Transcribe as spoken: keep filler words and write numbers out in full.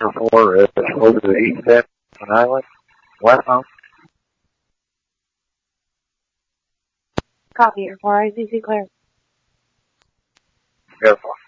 four is over the east end of an island, west home. Copy, Air four, I C C clear. Air four.